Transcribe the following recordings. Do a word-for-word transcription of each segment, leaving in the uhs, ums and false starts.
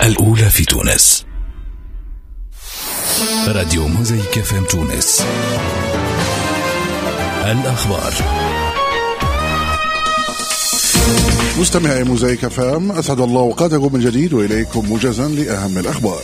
الأولى في تونس. راديو موزايك اف ام تونس. الأخبار. مستمعي موزايك اف ام، أسعد الله أوقاتكم من جديد وإليكم موجزا لأهم الأخبار.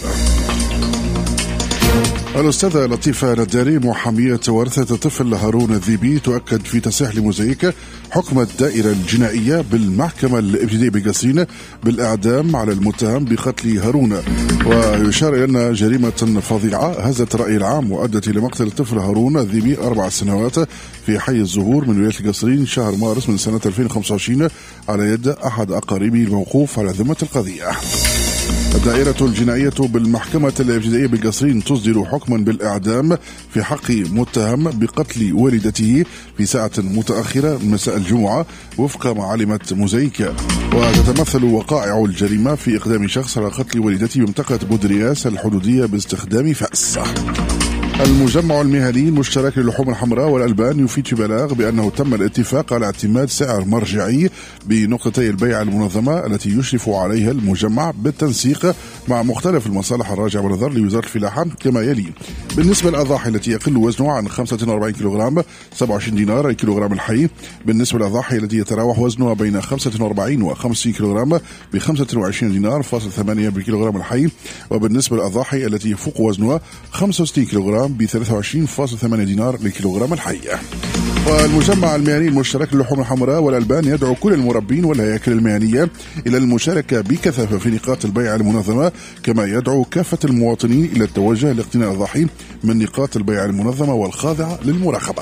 الأستاذة لطيفة نداري محامية ورثة الطفل هارون الذيبي تؤكد في تصريح لموزايك حكم الدائرة الجنائية بالمحكمة الابتدائية بقصرين بالإعدام على المتهم بقتل هارون، ويشار إلى أن جريمة فظيعة هزت الرأي العام وأدت إلى مقتل الطفل هارون الذيبي أربع سنوات في حي الزهور من ولاية القصرين شهر مارس من سنة ألفين وخمسة وعشرين على يد أحد أقاربه الموقوف على ذمة القضية. الدائرة الجنائية بالمحكمة الابتدائية بقصرين تصدر حكما بالإعدام في حق متهم بقتل والدته في ساعة متأخرة مساء الجمعة وفق ما علمت موزايك، وتتمثل وقائع الجريمة في إقدام شخص على قتل والدته بمنطقة بودرياس الحدودية باستخدام فأس. المجمع المهني المشترك للحوم الحمراء والألبان يفيد في بلاغ بأنه تم الاتفاق على اعتماد سعر مرجعي بنقطتي البيع المنظمة التي يشرف عليها المجمع بالتنسيق مع مختلف المصالح الراجعة والنظر لوزارة الفلاحة كما يلي: بالنسبة للأضاحي التي يقل وزنها عن خمسة وأربعين كيلوغرام سبعة وعشرين دينار الكيلوغرام الحي، بالنسبة للأضاحي التي يتراوح وزنها بين خمسة وأربعين و خمسين كيلوغرام ب خمسة وعشرين دينار فاصل ثمانية بالكيلوغرام الحي، وبالنسبة للأضاحي التي يفوق وزنها خمسة وستين كيلوغرام ب ثلاثة وعشرين فاصل ثمانية دينار للكيلوغرام الحي. والمجمع المهني المشترك للحوم الحمراء والألبان يدعو كل المربين والهياكل المهنية إلى المشاركة بكثافة في نقاط البيع المنظمة، كما يدعو كافة المواطنين إلى التوجه لاقتناء الأضاحي من نقاط البيع المنظمة والخاضعة للمراقبة.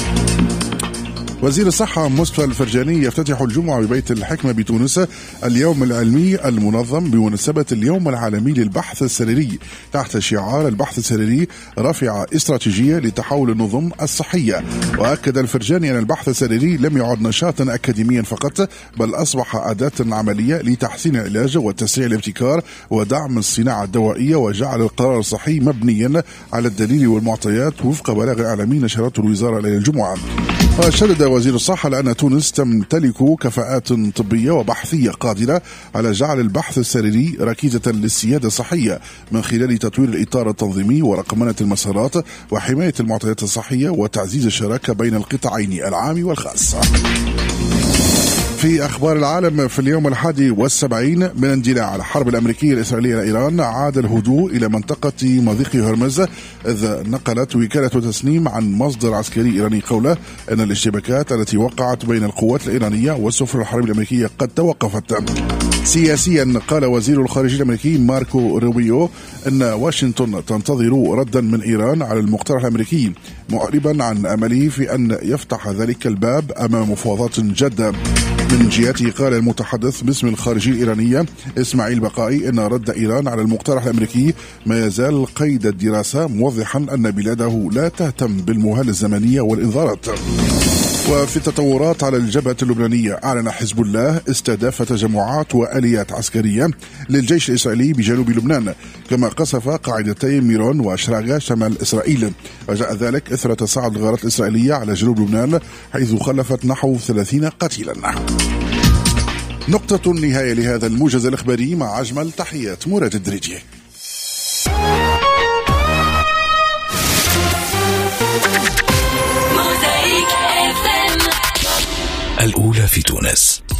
وزير الصحة مصطفى الفرجاني يفتتح الجمعة ببيت الحكمة بتونس اليوم العلمي المنظم بمناسبة اليوم العالمي للبحث السريري تحت شعار البحث السريري رافعة استراتيجية لتحول النظم الصحية. وأكد الفرجاني أن البحث السريري لم يعد نشاطا أكاديميا فقط، بل أصبح أداة عملية لتحسين العلاج وتسريع الابتكار ودعم الصناعة الدوائية، وجعل القرار الصحي مبنيا على الدليل والمعطيات وفق بلاغ إعلامي نشرته الوزارة ليلة الجمعة. وشدد وزير الصحة على أن تونس تمتلك كفاءات طبية وبحثية قادرة على جعل البحث السريري ركيزة للسيادة الصحية من خلال تطوير الإطار التنظيمي ورقمنة المسارات وحماية المعطيات الصحية وتعزيز الشراكة بين القطاعين العام والخاص. في أخبار العالم، في اليوم الحادي والسبعين من اندلاع الحرب الأمريكية الإسرائيلية لإيران عاد الهدوء إلى منطقة مضيق هرمز، إذ نقلت وكالة تسنيم عن مصدر عسكري إيراني قوله أن الاشتباكات التي وقعت بين القوات الإيرانية والسفن الحربية الأمريكية قد توقفت. سياسيا، قال وزير الخارجية الأمريكي ماركو روبيو أن واشنطن تنتظر ردا من إيران على المقترح الأمريكي، معربا عن أمله في أن يفتح ذلك الباب أمام مفاوضات جادة. من جهته، قال المتحدث باسم الخارجية الإيرانية إسماعيل بقائي أن رد إيران على المقترح الأمريكي ما يزال قيد الدراسة، موضحا أن بلاده لا تهتم بالمهلة الزمنية والإنذارات. وفي التطورات على الجبهة اللبنانية، أعلن حزب الله استهداف تجمعات وآليات عسكرية للجيش الإسرائيلي بجنوب لبنان، كما قصف قاعدتي ميرون وشراغا شمال إسرائيل، وجاء ذلك إثر تصاعد الغارات الإسرائيلية على جنوب لبنان حيث خلفت نحو ثلاثين قتيلا. نقطة النهاية لهذا الموجز الإخباري، مع أجمل تحيات مراد الدريجي. الأولى في تونس.